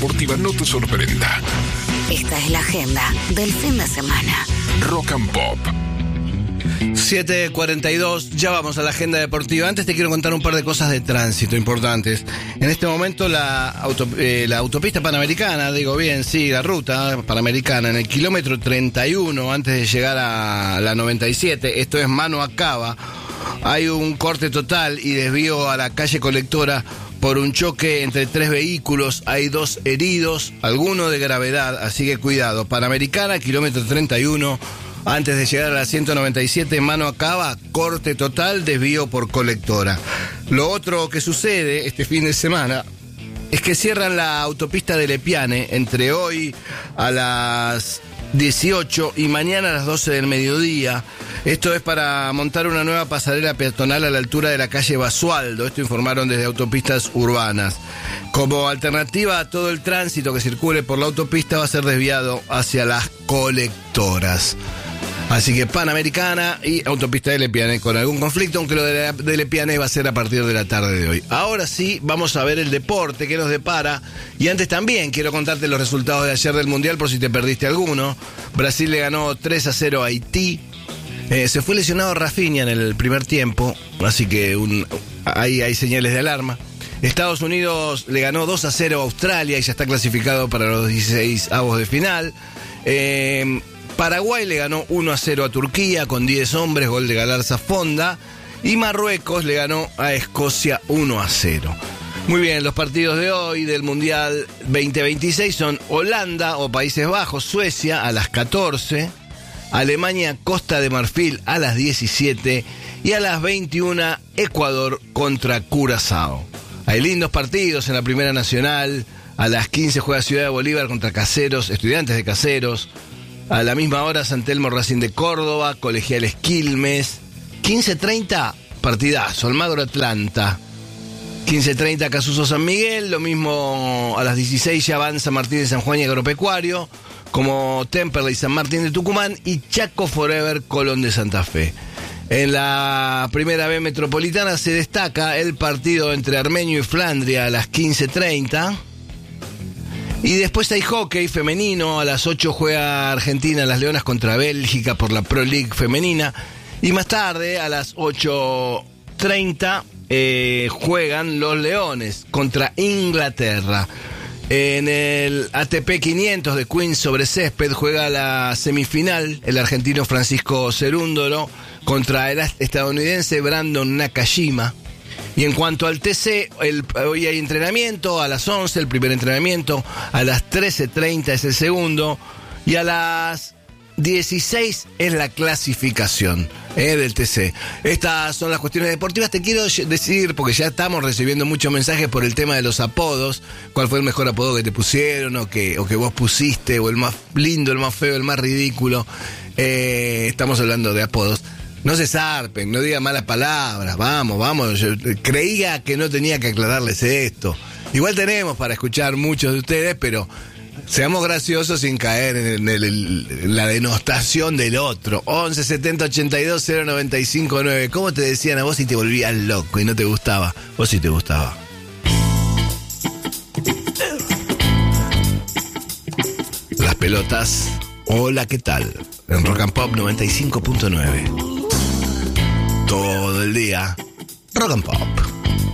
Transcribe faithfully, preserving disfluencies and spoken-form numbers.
deportiva no te sorprenda. Esta es la agenda del fin de semana. Rock and Pop. siete cuarenta y dos, ya vamos a la agenda deportiva. Antes te quiero contar un par de cosas de tránsito importantes. En este momento la, auto, eh, la autopista panamericana, digo bien, sí, la ruta panamericana, en el kilómetro treinta y uno, antes de llegar a la noventa y siete, esto es mano a Cava, hay un corte total y desvío a la calle Colectora por un choque entre tres vehículos. Hay dos heridos, alguno de gravedad, así que cuidado. Panamericana, kilómetro treinta y uno, antes de llegar a la ciento noventa y siete, mano a Cava, corte total, desvío por Colectora. Lo otro que sucede este fin de semana es que cierran la autopista de Lepiane entre hoy a las dieciocho y mañana a las doce del mediodía. Esto es para montar una nueva pasarela peatonal a la altura de la calle Basualdo. Esto informaron desde Autopistas Urbanas. Como alternativa a todo el tránsito que circule por la autopista, va a ser desviado hacia las colectoras. Así que Panamericana y autopista de Lepiane con algún conflicto, aunque lo de, la, de Lepiane va a ser a partir de la tarde de hoy. Ahora sí, vamos a ver el deporte que nos depara. Y antes también quiero contarte los resultados de ayer del Mundial por si te perdiste alguno. Brasil le ganó tres a cero a Haití. Eh, se fue lesionado Rafinha en el primer tiempo, así que un, ahí hay señales de alarma. Estados Unidos le ganó dos a cero a Australia y ya está clasificado para los dieciséis avos de final. Eh... Paraguay le ganó uno a cero a Turquía con diez hombres, gol de Galarza Fonda. Y Marruecos le ganó a Escocia uno a cero. Muy bien, los partidos de hoy del Mundial veinte veintiséis son Holanda o Países Bajos, Suecia a las catorce, Alemania, Costa de Marfil a las diecisiete y a las veintiuna Ecuador contra Curazao. Hay lindos partidos en la Primera Nacional. A las quince juega Ciudad de Bolívar contra Caseros, Estudiantes de Caseros. A la misma hora, San Telmo Racing de Córdoba, Colegiales Quilmes. quince treinta, partidazo, Almagro Atlanta. quince treinta, Casuso San Miguel. Lo mismo a las dieciséis ya van San Martín de San Juan y Agropecuario, como Temperley San Martín de Tucumán y Chaco Forever Colón de Santa Fe. En la Primera B Metropolitana se destaca el partido entre Armenio y Flandria a las quince treinta. Y después hay hockey femenino. A las ocho juega Argentina, las Leonas contra Bélgica por la Pro League femenina. Y más tarde, a las ocho treinta, eh, juegan los Leones contra Inglaterra. En el A T P quinientos de Queens sobre césped juega la semifinal el argentino Francisco Cerúndolo contra el estadounidense Brandon Nakajima. Y en cuanto al T C, el, hoy hay entrenamiento a las once, el primer entrenamiento, a las trece treinta es el segundo, y a las dieciséis es la clasificación eh, del T C. Estas son las cuestiones deportivas. Te quiero decir, porque ya estamos recibiendo muchos mensajes por el tema de los apodos, cuál fue el mejor apodo que te pusieron, o que, o que vos pusiste, o el más lindo, el más feo, el más ridículo. Eh, estamos hablando de apodos. No se zarpen, no digan malas palabras, vamos, vamos, yo creía que no tenía que aclararles esto. Igual tenemos para escuchar muchos de ustedes, pero seamos graciosos sin caer en, el, en la denostación del otro. once setenta ochenta y dos cero noventa y cinco nueve. ¿Cómo te decían a vos si te volvías loco y no te gustaba? Vos sí te gustaba. Las pelotas, hola, ¿qué tal? En Rock and Pop noventa y cinco punto nueve. Todo el día, Rock and Pop.